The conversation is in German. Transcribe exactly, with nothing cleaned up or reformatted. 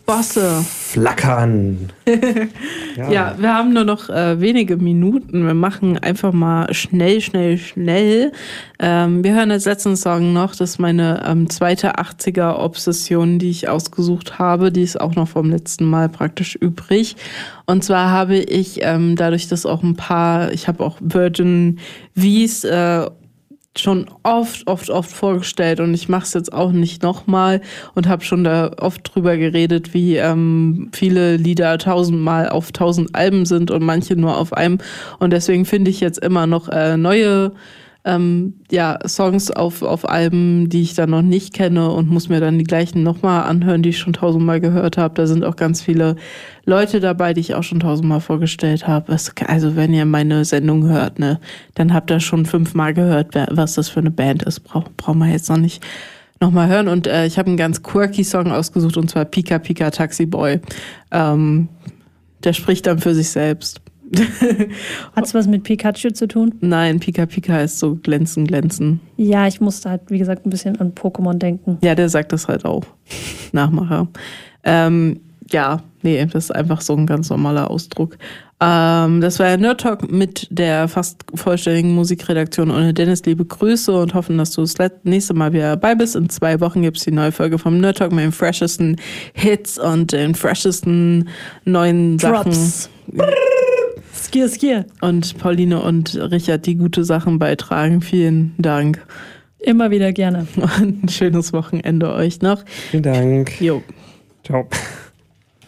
Bosse. Flackern. ja. ja, wir haben nur noch äh, wenige Minuten. Wir machen einfach mal schnell, schnell, schnell. Ähm, wir hören als letzten Song noch. Das ist meine ähm, zweite achtziger-Obsession, die ich ausgesucht habe. Die ist auch noch vom letzten Mal praktisch übrig. Und zwar habe ich ähm, dadurch, dass auch ein paar, ich habe auch Virgin V's äh, schon oft, oft, oft vorgestellt und ich mache es jetzt auch nicht nochmal und habe schon da oft drüber geredet, wie ähm, viele Lieder tausendmal auf tausend Alben sind und manche nur auf einem und deswegen finde ich jetzt immer noch äh, neue ähm, ja, Songs auf, auf Alben, die ich dann noch nicht kenne und muss mir dann die gleichen nochmal anhören, die ich schon tausendmal gehört habe. Da sind auch ganz viele Leute dabei, die ich auch schon tausendmal vorgestellt habe. Also wenn ihr meine Sendung hört, ne, dann habt ihr schon fünfmal gehört, was das für eine Band ist. Braucht braucht man jetzt noch nicht nochmal hören. Und äh, ich habe einen ganz quirky Song ausgesucht und zwar Pika Pika Taxi Boy. Ähm, der spricht dann für sich selbst. Hat's was mit Pikachu zu tun? Nein, Pika Pika heißt so glänzen, glänzen. Ja, ich musste halt, wie gesagt, ein bisschen an Pokémon denken. Ja, der sagt das halt auch. Nachmacher. Ähm, ja, nee, das ist einfach so ein ganz normaler Ausdruck. Ähm, das war ja Nerd Talk mit der fast vollständigen Musikredaktion ohne Dennis. Liebe Grüße und hoffen, dass du das nächste Mal wieder dabei bist. In zwei Wochen gibt es die neue Folge vom Nerd Talk mit den freshesten Hits und den freshesten neuen Drops. Sachen. Skier, skier. Und Pauline und Richard, die gute Sachen beitragen. Vielen Dank. Immer wieder gerne. Und ein schönes Wochenende euch noch. Vielen Dank. Jo. Ciao.